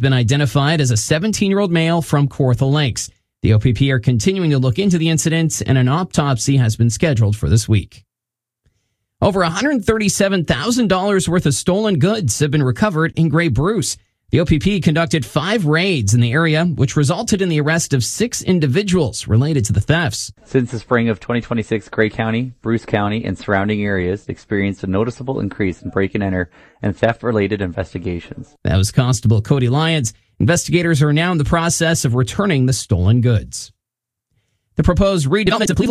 Been identified as a 17-year-old male from Kawartha Lakes. The OPP are continuing to look into the incident, and an autopsy has been scheduled for this week. Over $137,000 worth of stolen goods have been recovered in Grey Bruce. The OPP conducted 5 raids in the area, which resulted in the arrest of 6 individuals related to the thefts. Since the spring of 2026, Grey County, Bruce County, and surrounding areas experienced a noticeable increase in break-and-enter and theft-related investigations. That was Constable Cody Lyons. Investigators are now in the process of returning the stolen goods. The proposed redevelopment of